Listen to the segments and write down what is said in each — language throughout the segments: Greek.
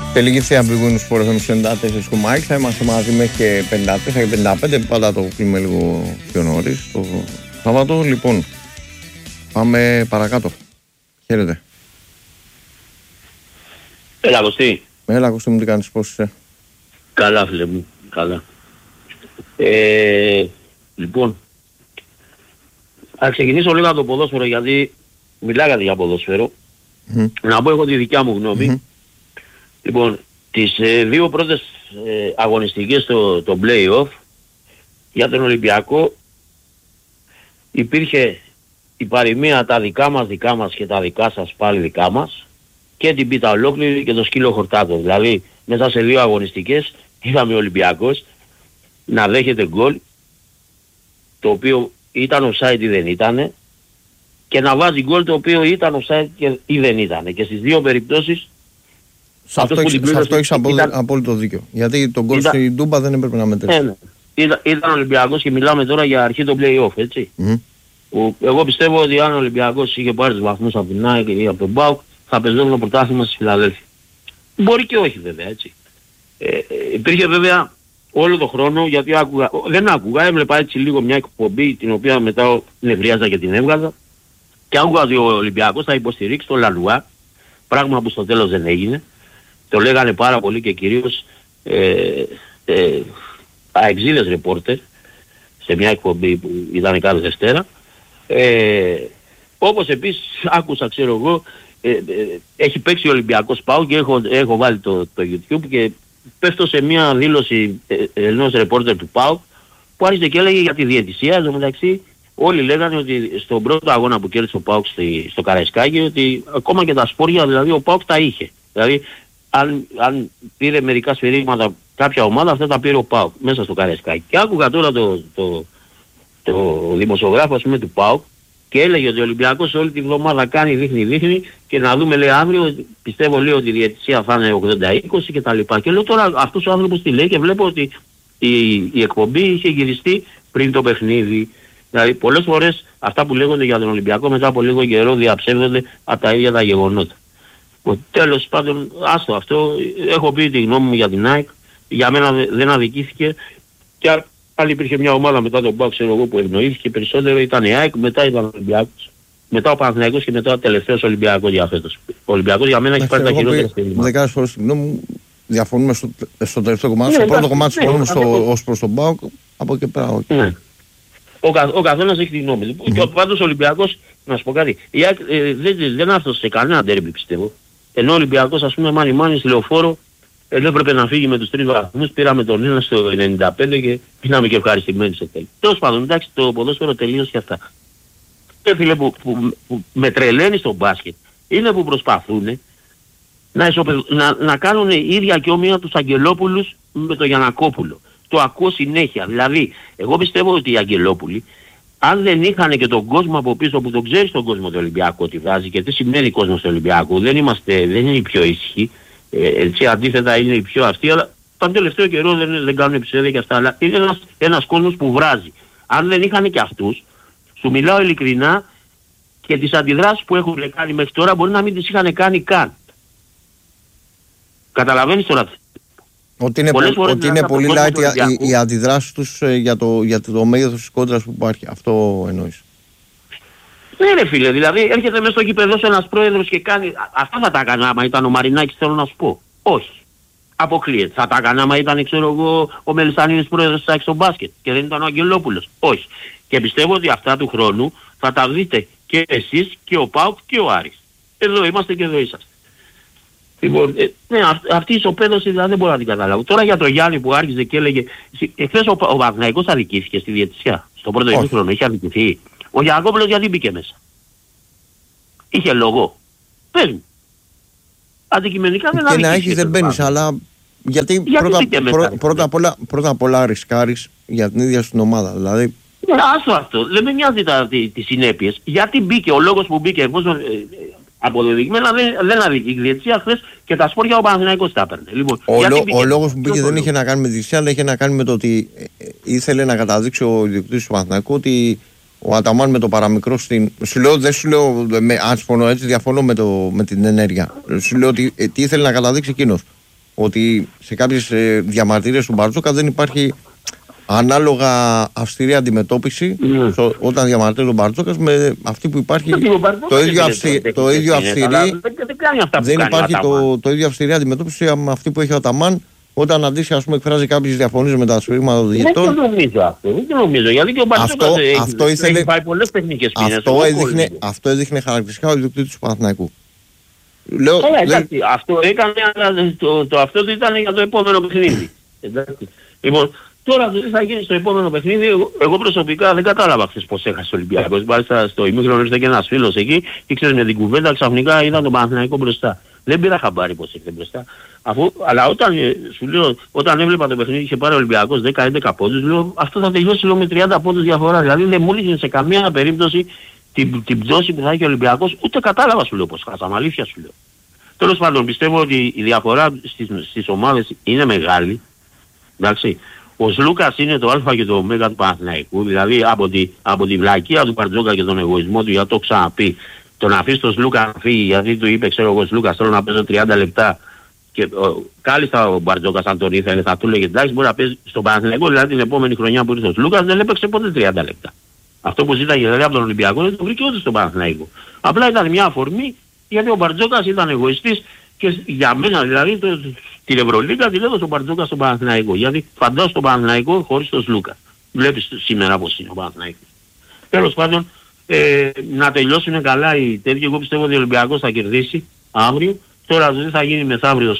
Τελική θεία πηγούν στους φορές 94,6. Θα είμαστε μαζί μέχρι και 54 και 55. Πάντα το κλείνουμε λίγο πιο νωρίς το Σάββατο. Λοιπόν, πάμε παρακάτω. Χαίρετε. Έλα Κωστή. Έλα Κωστή μου, τι κάνεις, πώς είσαι? Καλά φίλε μου, καλά. Λοιπόν, θα ξεκινήσω λίγο από το ποδόσφαιρο γιατί μιλάγατε για ποδόσφαιρο. Να πω εγώ τη δικιά μου γνώμη. Λοιπόν, τις δύο πρώτες αγωνιστικές το play-off για τον Ολυμπιακό υπήρχε η παροιμία τα δικά μας και τα δικά σας πάλι δικά μας και την πίτα ολόκληρη και το σκύλο χορτάτο. Δηλαδή μέσα σε δύο αγωνιστικές είδαμε ο Ολυμπιακός να δέχεται γκολ το οποίο ήταν offside ή δεν ήταν και να βάζει γκολ το οποίο ήταν offside ή δεν ήταν. Και στις δύο περιπτώσεις σε αυτό έχεις απόλυτο δίκιο. Γιατί τον γκολ στην Τούμπα δεν έπρεπε να μετρήσει. Ήταν Ολυμπιακός και μιλάμε τώρα για αρχή το play-off, έτσι. Εγώ πιστεύω ότι αν ο Ολυμπιακός είχε πάρει τους βαθμούς από την ΑΕΚ ή από τον ΠΑΟΚ θα παίζονταν το πρωτάθλημα στη Φιλαδέλφια. Μπορεί και όχι βέβαια, έτσι. Υπήρχε βέβαια όλο το χρόνο, γιατί δεν άκουγα, έβλεπα έτσι λίγο μια εκπομπή την οποία μετά νευρίαζα και την έβγαζα και άκουγα ότι ο Ολυμπιακός θα υποστηρίξει το Λαλουά, πράγμα που στο τέλος δεν έγινε. Το λέγανε πάρα πολύ και κυρίως αεξίδες ρεπόρτερ σε μια εκπομπή που ήταν κάθε Δευτέρα. Όπως επίσης άκουσα, ξέρω εγώ, έχει παίξει ο Ολυμπιακός ΠΑΟΚ και έχω βάλει το YouTube και πέφτω σε μια δήλωση ενός ρεπόρτερ του ΠΑΟΚ που άρχισε και έλεγε για τη διαιτησία. Εν τω μεταξύ όλοι λέγανε ότι στον πρώτο αγώνα που κέρδισε ο ΠΑΟΚ στο Καραϊσκάκι ότι ακόμα και τα σπόρια δηλαδή ο ΠΑΟΚ τα είχε. Δηλαδή αν πήρε μερικά σφυρίγματα κάποια ομάδα, αυτά τα πήρε ο ΠΑΟΚ μέσα στο Καραϊσκάκι. Και άκουγα τώρα το δημοσιογράφο ας πούμε του ΠΑΟΚ και έλεγε ότι ο Ολυμπιακός όλη τη βδομάδα κάνει δείχνει και να δούμε λέει αύριο, πιστεύω λέει ότι η διαιτησία θα είναι 80-20 και τα λοιπά. Και λέω τώρα αυτός ο άνθρωπος τι λέει και βλέπω ότι η εκπομπή είχε γυριστεί πριν το παιχνίδι. Δηλαδή πολλές φορές αυτά που λέγονται για τον Ολυμπιακό μετά από λίγο καιρό διαψεύδονται από τα ίδια τα γεγονότα. Τέλος πάντων, άστο αυτό, έχω πει τη γνώμη μου για την ΑΕΚ, για μένα δεν αδικήθηκε και αν υπήρχε μια ομάδα μετά τον ΠΑΟΚ ξέρω εγώ που ευνοήθηκε περισσότερο ήταν η ΑΕΚ, μετά ήταν ο Ολυμπιακός, μετά ο Παναθηναϊκός και μετά ο τελευταίος Ολυμπιακός για φέτος. Ο Ολυμπιακός για μένα έχει πάρει τα χειρότερα στιγμάτια. Δεκάδες φορές τη γνώμη μου, διαφωνούμε στο τελευταίο κομμάτι, στο πρώτο κομμάτι συμφωνούμε ως προς τον ΠΑΟΚ, από εκεί πέρα όχι. Ναι. Ο καθένας έχει τη γνώμη του. Και πάντως ο Ολυμπιακός, να σου πω κάτι, η ΑΕΚ δεν άφησε σε κανένα ντέρμπι πιστεύω. Ενώ ο Ολυμπιακός ας πούμε μάνι στη Λεωφόρο δεν έπρεπε να φύγει με τους 3 βαθμούς, πήραμε τον ένα στο 95 και πήραμε και ευχαριστημένοι σε τέλει. Τέλος πάντων, εντάξει, το ποδόσφαιρο τελείωσε και αυτά. Και φίλε που με τρελαίνει στο μπάσκετ είναι που προσπαθούν να κάνουν ίδια και όμοια τους Αγγελόπουλους με τον Γιαννακόπουλο. Το ακούω συνέχεια. Δηλαδή, εγώ πιστεύω ότι οι Αγγελόπουλοι αν δεν είχαν και τον κόσμο από πίσω που τον ξέρει τον κόσμο του Ολυμπιακού τι βάζει και τι σημαίνει κόσμος του Ολυμπιακού, δεν είναι οι πιο ήσυχοι, έτσι αντίθετα είναι οι πιο αυτοί, αλλά τον τελευταίο καιρό δεν κάνουν επεισόδια και αυτά, αλλά είναι ένας κόσμος που βράζει. Αν δεν είχαν και αυτούς, σου μιλάω ειλικρινά και τις αντιδράσεις που έχουν κάνει μέχρι τώρα μπορεί να μην τις είχαν κάνει καν. Καταλαβαίνεις τώρα. Ότι είναι πολύ light οι αντιδράσεις τους για το μέγεθος της κόντρας που υπάρχει. Αυτό εννοείς. Ναι ρε φίλε, δηλαδή έρχεται μέσα στο γήπεδο ένας πρόεδρος και κάνει... Αυτά θα τα έκανε άμα ήταν ο Μαρινάκης, θέλω να σου πω. Όχι. Αποκλείεται. Θα τα έκανε άμα ήταν ξέρω εγώ ο Μελισσανίδης πρόεδρος της ΑΕΚ στο μπάσκετ και δεν ήταν ο Αγγελόπουλος. Όχι. Και πιστεύω ότι αυτά του χρόνου θα τα δείτε και εσείς και ο ΠΑΟΚ και ο Άρης. Εδώ είμαστε και εδώ είσαστε. Λοιπόν, ναι, αυτή η ισοπαίδωση δηλαδή δεν μπορώ να την καταλάβω. Τώρα για τον Γιάννη που άρχιζε και έλεγε... Εχθές ο Παναθηναϊκός αδικήθηκε στη διαιτησία. Στο πρώτο ημίχρονο είχε αδικηθεί. Ο Γιαννακόπουλος γιατί μπήκε μέσα. Είχε λόγο. Πες μου. Αντικειμενικά δεν αδικήθηκε. Και να έχεις δεν μπαίνεις, αλλά... Γιατί πρώτα απ' όλα ρισκάρεις για την ίδια στην ομάδα. Δηλαδή... Άστο αυτό. Δεν με νοιάζει τις συνέπειες. Γιατί μπήκε ο λόγος που μπήκε εφόσον... Αποδεδειγμένα δεν αδικεί η διαιτησία χθες και τα σπόρια ο Παναθηναϊκός τα έπαιρνε. Λοιπόν, ο λόγος που μπήκε δεν είχε να κάνει με τη διαιτησία, αλλά είχε να κάνει με το ότι ήθελε να καταδείξει ο ιδιοκτήτης του Παναθηναϊκού ότι ο Αταμάν με το παραμικρό στην... Σου λέω, δεν σου λέω, αν συμφωνώ έτσι, διαφωνώ με την ενέργεια. Σου λέω ότι τι ήθελε να καταδείξει εκείνος. ότι σε κάποιες διαμαρτυρίες του Μπαρτζόκα δεν υπάρχει ανάλογα αυστηρή αντιμετώπιση όταν διαμαρτύρει ο Μπαρτζόκας με αυτή που υπάρχει το ίδιο αυστηρή. Δεν υπάρχει το ίδιο αυστηρή αντιμετώπιση με αυτή που έχει ο Αταμάν όταν αντίστοιχα εκφράζει κάποιες διαφωνίες με τα σφυρίγματα των διαιτητών. Δεν το νομίζω αυτό. Δεν το νομίζω. Γιατί και ο Μπαρτζόκας έχει πάει πολλές τεχνικές ποινές. Αυτό έδειχνε χαρακτηριστικά ο ιδιοκτήτης του Παναθηναϊκού. Αυτό έκανε, αλλά αυτό ήταν για το επόμενο παιχνίδι. Λοιπόν, τώρα τι θα γίνει στο επόμενο παιχνίδι, εγώ προσωπικά δεν κατάλαβα χθες πως έχασε ο Ολυμπιακός. Μάλιστα στο ημίχρονο ήρθε και ένας φίλος εκεί και ξέρεις με την κουβέντα ξαφνικά είδαν τον Παναθηναϊκό μπροστά. Δεν πήρα χαμπάρι πως ήρθε μπροστά. Αλλά όταν έβλεπα το παιχνίδι είχε πάρει ο Ολυμπιακός 10-11 πόντους, λέω αυτό θα τελειώσει με 30 πόντους διαφορά. Δηλαδή δεν μου λύγει σε καμία περίπτωση την πτώση που θα έχει ο Ολυμπιακός, ούτε κατάλαβα σου λέω πως χάσαμε, αλήθεια σου λέω. Τέλος πάντων πιστεύω ότι η διαφορά στις ομάδες είναι μεγάλη. Εντάξει. Ο Σλούκας είναι το α και το ω του Παναθηναϊκού, δηλαδή από τη βλακεία του Μπαρτζόκα και τον εγωισμό του, γιατί το ξαναπεί, το να αφήσει τον Σλούκα να φύγει, γιατί του είπε ξέρω εγώ Σλούκα θέλω να παίζω 30 λεπτά και κάλλιστα ο Μπαρτζόκας αν τον ήθελε θα του λέγε εντάξει μπορεί να παίζει στον Παναθηναϊκό, δηλαδή την επόμενη χρονιά που ήρθε ο Σλούκας δεν έπαιξε ποτέ 30 λεπτά. Αυτό που ζήταγε δηλαδή από τον Ολυμπιακό δεν το βρήκε ούτε στον Παναθηναϊκό. Απλά ήταν μια αφορμή γιατί ο Μπαρτζόκας ήταν εγωιστής και για μένα δηλαδή την Ευρωλίγκα τη λέω στον Μπαρτζόκα στον Παναθηναϊκό. Γιατί φαντάζομαι στον Παναθηναϊκό χωρίς τον Σλούκα. Βλέπεις σήμερα πως είναι ο Παναθηναϊκός. Τέλος πάντων να τελειώσουν καλά οι τέτοιοι. Εγώ πιστεύω ότι ο Ολυμπιακός θα κερδίσει αύριο. Τώρα δεν θα γίνει μεθαύριο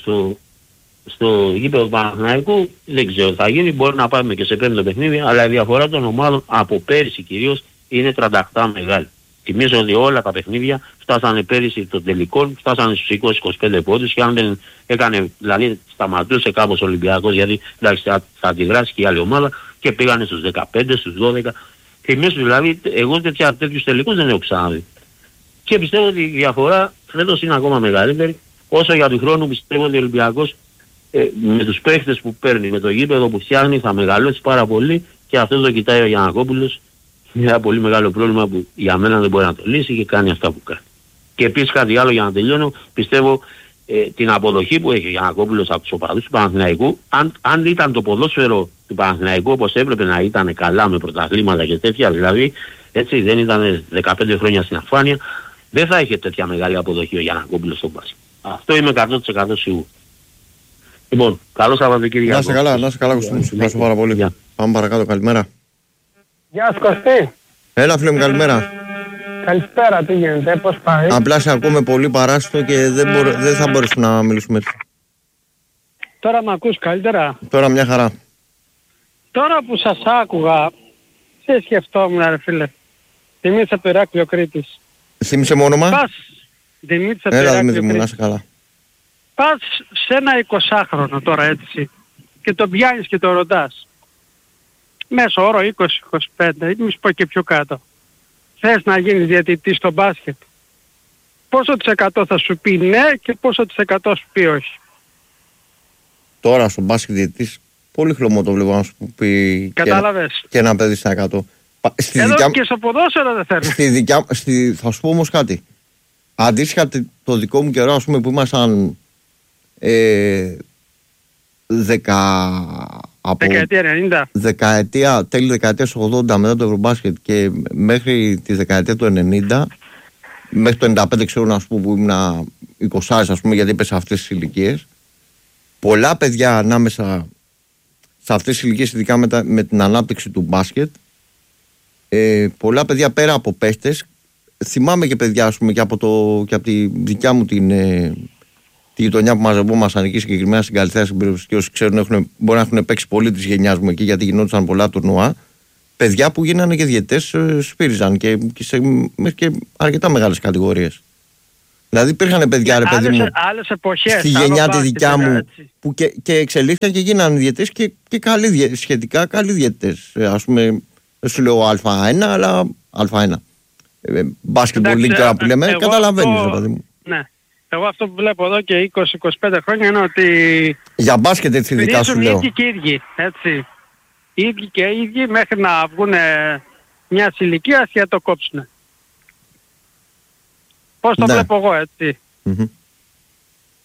στο γήπεδο του Παναθηναϊκού. Δεν ξέρω θα γίνει. Μπορεί να πάμε και σε πέμπτο παιχνίδι. Αλλά η διαφορά των ομάδων από πέρυσι κυρίως είναι 38 μεγάλη. Θυμίζω ότι όλα τα παιχνίδια φτάσανε πέρυσι των τελικών, φτάσανε στους 20-25 πόντους και αν δεν έκανε, δηλαδή σταματούσε κάπως ο Ολυμπιακός γιατί εντάξει θα αντιδράσει και η άλλη ομάδα και πήγανε στους 15, στους 12. Θυμίζω δηλαδή εγώ τέτοιους τελικούς δεν έχω ξαναδεί. Και πιστεύω ότι η διαφορά φέτος είναι ακόμα μεγαλύτερη. Όσο για του χρόνου πιστεύω ότι ο Ολυμπιακός με τους παίχτες που παίρνει, με το γήπεδο που φτιάχνει θα μεγαλώσει πάρα πολύ και αυτό το κοιτάει ο Γιαννακόπουλος. Είναι ένα πολύ μεγάλο πρόβλημα που για μένα δεν μπορεί να το λύσει και κάνει αυτά που κάνει. Και επίσης κάτι άλλο για να τελειώνω, πιστεύω την αποδοχή που έχει ο Γιαννακόπουλος από τους οπαδούς του Παναθηναϊκού, αν ήταν το ποδόσφαιρο του Παναθηναϊκού όπως έπρεπε να ήταν καλά με πρωταθλήματα και τέτοια, δηλαδή έτσι δεν ήταν 15 χρόνια στην αφάνεια, δεν θα είχε τέτοια μεγάλη αποδοχή ο Γιαννακόπουλος στο μπάσκετ. Αυτό είμαι 100% σίγουρο. Λοιπόν, καλό Σαββατοκύριακο. Να είσαι καλά, Κωστή. Ευχαριστώ πάρα πολύ. Πάμε παρακάτω, καλημέρα. Γεια σου Κωστή. Έλα φίλε μου, καλημέρα. Καλησπέρα, τι γίνεται, πώς πάει? Απλά σε ακούμε πολύ παράστο και δεν θα μπορέσουμε να μιλήσουμε έτσι. Τώρα με ακούς καλύτερα? Τώρα μια χαρά. Τώρα που σας άκουγα, τι σκεφτόμουν ρε φίλε? Δημήτρης από το Ηράκλειο Κρήτης. Θύμισε μου όνομα. Πας, Δημήτρης από το Ηράκλειο Κρήτης. Δημήτρη μου, να είσαι καλά. Πας σε ένα 20χρονο τώρα έτσι και τον πιάνεις και τον ρωτάς. Μέσο όρο 20-25, μη σου πω και πιο κάτω. Θες να γίνεις διαιτητής στο μπάσκετ? Πόσο της 100 θα σου πει ναι και πόσο της 100 σου πει όχι? Τώρα στο μπάσκετ διαιτητής πολύ χλωμό το βλέπω να σου πει. Κατάλαβες. Και ένα παιδί στα 100. Εδώ και στο ποδόσφαιρο δεν θέλω. Θα σου πω όμως κάτι. Αντίστοιχα το δικό μου καιρό, ας πούμε, που ήμασταν τέλη δεκαετίας 80 μετά το Ευρωμπάσκετ και μέχρι τη δεκαετία του 90, μέχρι το 95 ξέρω να σου πω που ήμουν 20 ας πούμε, γιατί έπεσα αυτές τις ηλικίες, πολλά παιδιά ανάμεσα σε αυτές τις ηλικίες, ειδικά με την ανάπτυξη του μπάσκετ, πολλά παιδιά πέρα από παίχτες, θυμάμαι και παιδιά ας πούμε, και από τη δικιά μου τη γειτονιά που μαζευόμασταν εκεί, συγκεκριμένα στην Καλυθέα, στην περιοχή, και όσοι ξέρουν μπορεί να έχουν παίξει πολύ της γενιάς μου εκεί, γιατί γινόντουσαν πολλά τουρνουά. Παιδιά που γίνανε και διαιτές σπύριζαν και και αρκετά μεγάλες κατηγορίες. Δηλαδή υπήρχαν παιδιά, ρε παιδί μου, άλλες εποχές, στη γενιά τη δικιά μου που και εξελίχθηκαν και γίνανε διαιτές και σχετικά καλοί διαιτές. Ας πούμε, δεν σου λέω Α1, αλλά Α1. Basketball League τώρα που λέμε, καταλαβαίνεις, ρε παιδί μου. Ναι. Εγώ αυτό που βλέπω εδώ και 20-25 χρόνια είναι ότι για μπάσκετ έτσι ειδικά σου λέω. Οι ίδιοι και οι ίδιοι, έτσι. Οι ίδιοι και οι ίδιοι μέχρι να βγουν μια ηλικία και να το κόψουν. Πώς το βλέπω εγώ, έτσι. Mm-hmm.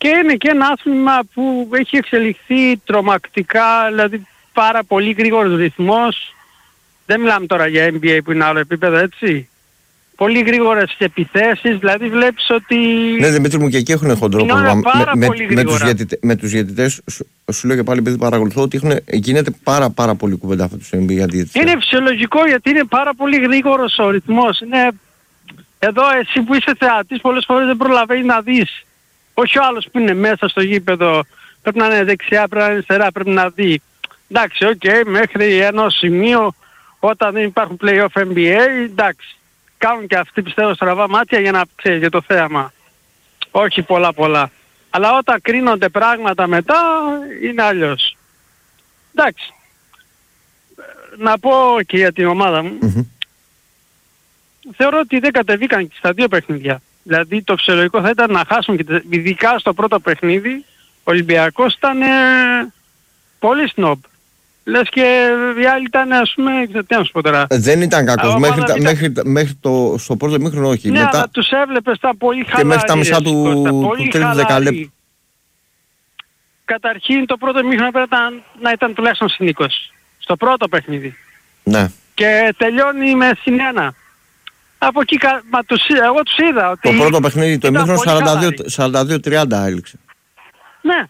Και είναι και ένα άθλημα που έχει εξελιχθεί τρομακτικά, δηλαδή πάρα πολύ γρήγορος ρυθμός. Δεν μιλάμε τώρα για NBA που είναι άλλο επίπεδο, έτσι. Πολύ γρήγορες επιθέσεις, δηλαδή βλέπεις ότι... Ναι, Δημήτρη μου, και εκεί έχουν χοντρό πρόβλημα. Με τους διαιτητές, σου λέω και πάλι επειδή παρακολουθώ, ότι γίνεται πάρα πολύ κουβέντα αυτό τους NBA για διαιτητές. Είναι φυσιολογικό γιατί είναι πάρα πολύ γρήγορος ο ρυθμός. Είναι... Εδώ εσύ που είσαι θεατής πολλές φορές δεν προλαβαίνεις να δεις. Όχι ο άλλος που είναι μέσα στο γήπεδο, πρέπει να είναι δεξιά, πρέπει να είναι αριστερά, πρέπει να δει. Εντάξει, μέχρι ένα σημείο όταν δεν υπάρχουν play-off NBA, εντάξει. Κάνουν και αυτοί πιστεύω στραβά μάτια για να ξέρεις για το θέαμα. Όχι πολλά. Αλλά όταν κρίνονται πράγματα μετά είναι αλλιώς. Εντάξει. Να πω και για την ομάδα μου. Θεωρώ ότι δεν κατεβήκαν και στα δύο παιχνίδια. Δηλαδή το φυσιολογικό θα ήταν να χάσουν και ειδικά στο πρώτο παιχνίδι ο Ολυμπιακός ήταν πολύ σνόμπ. Λες και οι άλλοι ήταν, ας πούμε, τι να σου πω τώρα. Δεν ήταν κακός μέχρι το στο πρώτο μήχρονο, όχι. Ναι, μετά... αλλά τους έβλεπες τα πολύ χαλαροί. Και μέχρι τα μισά του τρίτου δεκαλέπτου. Καταρχήν το πρώτο μήχρονο πρέπει να ήταν τουλάχιστον συν 20. Στο πρώτο παιχνίδι. Ναι. Και τελειώνει με συν 1. Από εκεί, εγώ τους είδα ότι... Το πρώτο παιχνίδι, το μήχρονο 42-30 έληξε. Ναι.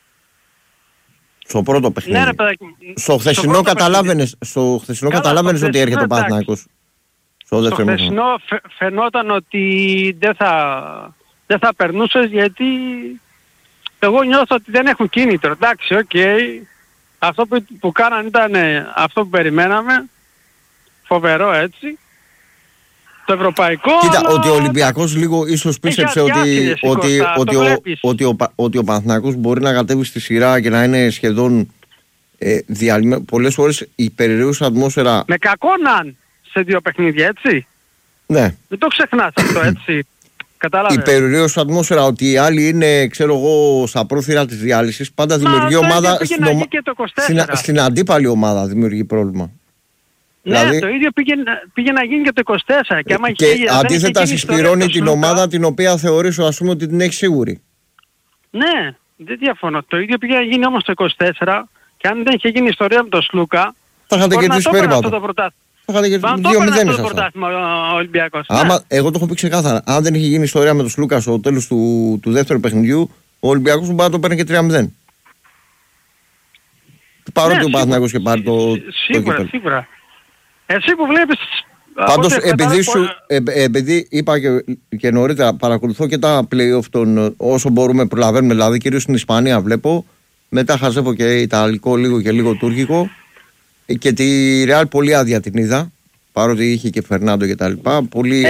Στο πρώτο παιχνίδι. Ναι, ρε παιδάκι. Στο χθεσινό καταλάβαινες ότι έρχεται ο Παναθηναϊκός. Στο χθεσινό φαινόταν ότι δεν θα περνούσες γιατί εγώ νιώθω ότι δεν έχουν κίνητρο. Εντάξει, αυτό που κάναν ήταν αυτό που περιμέναμε. Φοβερό έτσι. Το ευρωπαϊκό. Κοίτα, αλλά... ότι ο Ολυμπιακός λίγο ίσως πίστεψε ότι ο Παναθηναϊκός μπορεί να κατέβει στη σειρά και να είναι σχεδόν διαλυμένο. Πολλές φορές η περιραίουσα ατμόσφαιρα... Με κακό να σε δύο παιχνίδια, έτσι. Ναι. Δεν το ξεχνάς αυτό, έτσι. Κατάλαβες. Η περιραίουσα ατμόσφαιρα ότι οι άλλοι είναι, ξέρω εγώ, στα πρόθυρα της διάλυσης, πάντα δημιουργεί ομάδα στην αντίπαλη ομάδα, δημιουργεί πρόβλημα. Ναι, δηλαδή, το ίδιο πήγε να γίνει και το 24. Και αντίθετα συσπηρώνει την ομάδα την οποία θεωρείς, ας πούμε, ότι την έχει σίγουρη. Ναι, δεν διαφωνώ. Το ίδιο πήγε να γίνει όμως το 24 και αν δεν είχε γίνει η ιστορία με τον Σλούκα, θα είχατε κερδίσει περίπατο. Θα είχατε κερδίσει 2-0 αυτό το πρωτάθλημα ο Ολυμπιακός. Εγώ το έχω πει ξεκάθαρα. Αν δεν είχε γίνει η ιστορία με τον Σλούκα στο τέλος του δεύτερου παιχνιδιού, ο Ολυμπιακός μπορεί να το παίρνει και 3-0. Παρότι ο Παναθηναϊκός και πάρει το σίγουρα. Εσύ που βλέπεις... Πάντως επειδή είπα και νωρίτερα, παρακολουθώ και τα play-off των όσο μπορούμε προλαβαίνουμε, δηλαδή κυρίως στην Ισπανία βλέπω, μετά χαζεύω και Ιταλικό λίγο και λίγο Τούρκικο και τη Ρεάλ πολύ άδεια την είδα, παρότι είχε και Φερνάντο και τα λοιπά,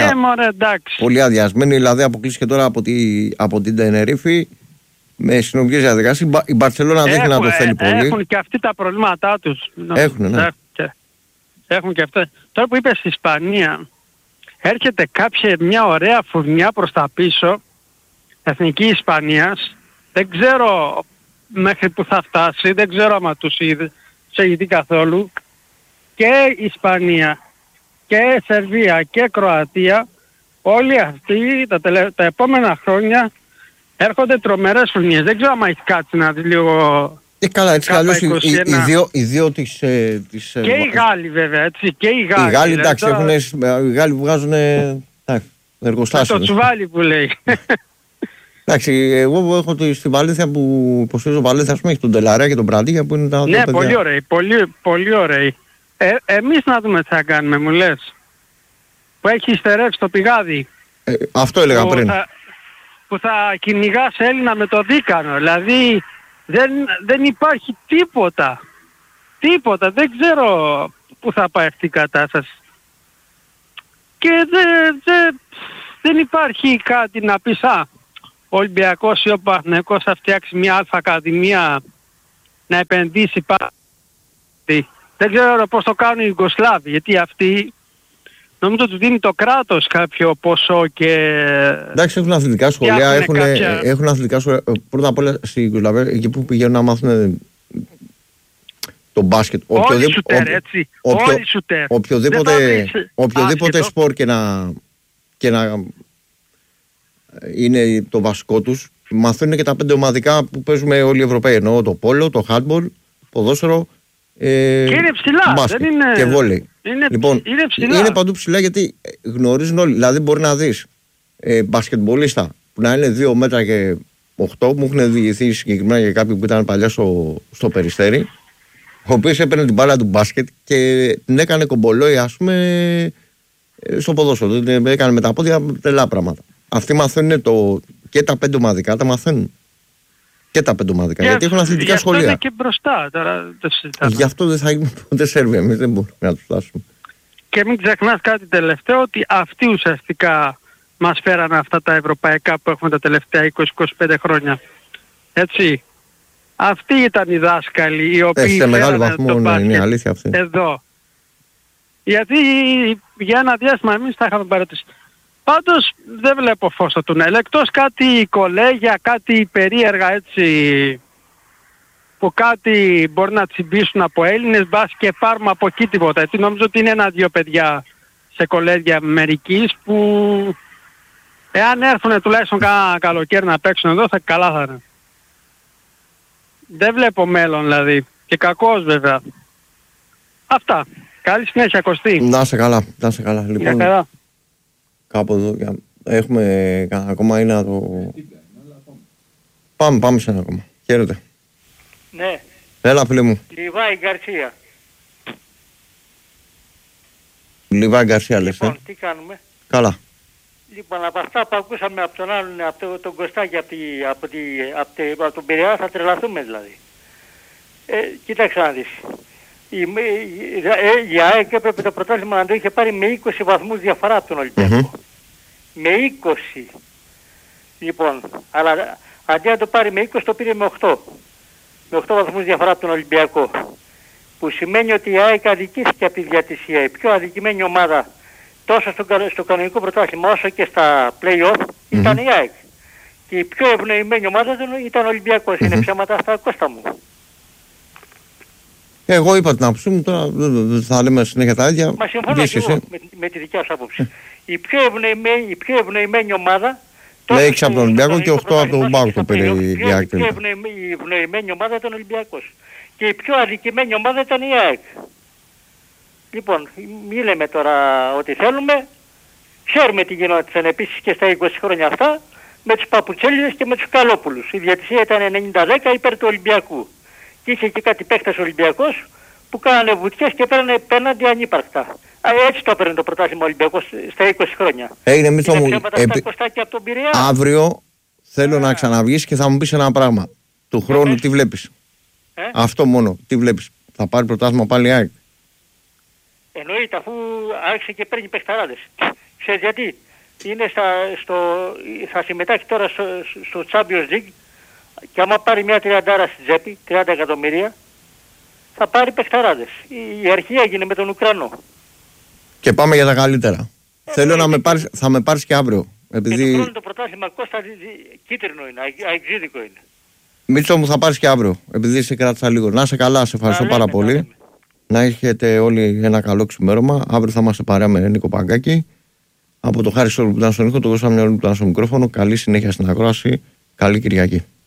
πολύ αδειασμένη, δηλαδή αποκλείστηκε τώρα από την Τενερίφη με συνομικές διαδικασίες. Η Μπαρτσελώνα δείχνει να το θέλει πολύ. Έχουν και αυτοί τα προβλήματά τους. Έχουν, ναι. Έχουν και αυτά. Τώρα που είπες στην Ισπανία, έρχεται μια ωραία φουρνιά προς τα πίσω, εθνική Ισπανίας. Δεν ξέρω μέχρι που θα φτάσει, δεν ξέρω άμα τους έχει δει καθόλου. Και Ισπανία και Σερβία και Κροατία, όλοι αυτοί τα επόμενα χρόνια έρχονται τρομερές φουρνιές. Δεν ξέρω άμα έχει κάτσει να δει λίγο... Καλά, έτσι καλώς οι δύο της... Και οι Γάλλοι βέβαια, έτσι, και οι Γάλλοι. Οι Γάλλοι, εντάξει, οι Γάλλοι βγάζουν εργοστάσιο. Το τσουβάλι που λέει. Εντάξει, εγώ έχω στη Βαλένθια που υποστηρίζω Βαλένθια, ας πούμε, έχει τον Τελαρέα και τον Πραντίγια που είναι τα ναι, πολύ ωραίοι, πολύ ωραίοι. Εμείς να δούμε τι θα κάνουμε, μου λες. Που έχει υστερεύσει το πηγάδι. Αυτό έλεγα πριν. Που θα κυνηγάς Έλληνα με το δίκανο, δηλαδή... Δεν υπάρχει τίποτα. Δεν ξέρω πού θα πάει αυτή η κατάσταση. Και δεν υπάρχει κάτι να πεις, ο Ολυμπιακός ή ο Παναθηναϊκός θα φτιάξει μια αλφα ακαδημία να επενδύσει πάρα. Δεν ξέρω πώς το κάνουν οι Ιουγκοσλάβοι, γιατί αυτοί νομίζω τους δίνει το κράτος κάποιο ποσό και... Εντάξει, έχουν αθλητικά σχολεία, έχουν αθλητικά σχολεία. Πρώτα απ' όλα στη Ιουγκοσλαβία, εκεί που πηγαίνουν να μάθουν το μπάσκετ. Όλοι σουτέρ, έτσι. Όλοι σουτέρ. Οποιοδήποτε σπορ και να είναι το βασικό τους, μαθαίνουν και τα 5 ομαδικά που παίζουμε όλοι οι Ευρωπαίοι. Εννοώ το πόλο, το handball, ποδόσφαιρο. Και είναι ψηλά, μπάσκετ, δεν είναι. Και βόλεϊ. Λοιπόν, είναι ψηλά. Είναι παντού ψηλά γιατί γνωρίζουν όλοι. Δηλαδή, μπορεί να δει μπασκετμπολίστα που να είναι 2 μέτρα και 8, μου έχουν διηγηθεί συγκεκριμένα για κάποιον που ήταν παλιά στο Περιστέρι, ο οποίος έπαιρνε την μπάλα του μπάσκετ και την έκανε κομπολόι, ας πούμε, στο ποδόσφαιρο. Την έκανε με τα πόδια τρελά πράγματα. Αυτοί μαθαίνουν και τα 5 ομαδικά, τα μαθαίνουν. Και τα 5 ομαδικά. Γιατί έχουν αθλητικά σχολεία. Είναι και μπροστά τώρα. Γι' αυτό δεν θα γίνουμε ποτέ Σέρβοι. Εμείς δεν μπορούμε να τους φτάσουμε. Και μην ξεχνάς κάτι τελευταίο, ότι αυτοί ουσιαστικά μας φέρανε αυτά τα ευρωπαϊκά που έχουμε τα τελευταία 20-25 χρόνια. Έτσι. Αυτοί ήταν οι δάσκαλοι οι οποίοι σε μεγάλο βαθμό το μπάσκετ είναι αλήθεια αυτή. εδώ. Γιατί για ένα διάστημα εμείς τα είχαμε παρατήσει. Πάντως δεν βλέπω φως στο τουνέλ. Εκτός κάτι κολέγια, κάτι περίεργα έτσι, που κάτι μπορεί να τσιμπήσουν από Έλληνες, μπας και πάρουμε από εκεί τίποτα. Έτσι νομίζω ότι είναι 1-2 παιδιά σε κολέγια μερικής που εάν έρθουν τουλάχιστον κάνα καλοκαίρι να παίξουν εδώ θα καλά θα είναι. Δεν βλέπω μέλλον δηλαδή. Και κακός βέβαια. Αυτά. Καλή συνέχεια Κωστή. Να σε καλά, να σε καλά. Λοιπόν, καλά. Κάπου εδώ έχουμε ακόμα είναι να το... Πάμε σε ένα ακόμα. Χαίρετε. Ναι. Έλα φίλε μου. Λιβάη Γκαρσία. Λιβάη Γκαρσία λες. Λοιπόν, τι κάνουμε. Καλά. Λοιπόν, από αυτά που ακούσαμε από τον άλλον, από τον Κωστάκη, από τον Πειραιά, θα τρελαθούμε δηλαδή. Κοίταξε να δεις. Η ΑΕΚ έπρεπε το πρωτάθλημα να το είχε πάρει με 20 βαθμούς διαφορά από τον Ολυμπιακό. Με 20. Λοιπόν, αλλά αντί να το πάρει με 20 το πήρε με 8. Με 8 βαθμούς διαφορά από τον Ολυμπιακό. Που σημαίνει ότι η ΑΕΚ αδικήθηκε από τη διατησία. Η πιο αδικημένη ομάδα τόσο στο κανονικό πρωτάθλημα όσο και στα play-off ήταν η ΑΕΚ. Και η πιο ευνοημένη ομάδα ήταν ο Ολυμπιακός. Είναι ψέματα αυτά, Κώστα μου. Εγώ είπα την άποψή μου, τώρα δεν θα λέμε συνέχεια τα ίδια. Μα συμφωνώ και εγώ με τη δικιά σου άποψη. Η πιο ευνοημένη ομάδα... Με 6 από τον Ολυμπιακό και 8 από τον Πάοκ το πήρε η ΑΕΚ. Η πιο ευνοημένη ομάδα ήταν ο Ολυμπιακός. Και η πιο αδικημένη ομάδα ήταν η ΑΕΚ. Λοιπόν, μη λέμε τώρα ότι θέλουμε. Ξέρουμε τι γινόταν επίσης και στα 20 χρόνια αυτά με τους Παπουτσέλιδες και με τους Καλόπουλους. Η διατησία ήταν 90-10 υπέρ του Ολυμπιακού. Και είχε και κάτι παίκτες Ολυμπιακός που κάνανε βουτιές και παίρνανε πέναντι ανύπαρκτα. Έτσι το έπαιρνε το πρωτάθλημα Ολυμπιακός στα 20 χρόνια. Έγινε Μίτσο μου. Αύριο θέλω να ξαναβγείς και θα μου πεις ένα πράγμα. Του χρόνου τι βλέπεις. Αυτό μόνο. Τι βλέπεις. Θα πάρει πρωτάθλημα πάλι η ΑΕΚ. Εννοείται, αφού άρχισε και παίρνει παιχταράδες. Ξέρεις γιατί. Είναι θα συμμετάχει τώρα στο Champions League και άμα πάρει μια 30 στη τσέπη, 30 εκατομμύρια, θα πάρει παιχταράδες. Η αρχή έγινε με τον Ουκρανό. Και πάμε για τα καλύτερα. Θέλω να θα με πάρεις και αύριο. Επειδή... Και το χρόνο το πρωτάθλημα Κώστα κίτρινο είναι, αεξίδικο είναι. Μίτσο μου θα πάρεις και αύριο, επειδή σε κράτησα λίγο. Να είσαι καλά, σε ευχαριστώ πάρα πολύ. Να έχετε όλοι ένα καλό ξημέρωμα. Αύριο θα είμαστε παρέα με Νίκο Παγκάκη. Από το Χάρη Σόλου που ήταν στον ήχο, το Κώστα Μιαούλου που ήταν στο μικρόφωνο. Καλή συνέχεια στην ακρόαση. Καλή Κυριακή.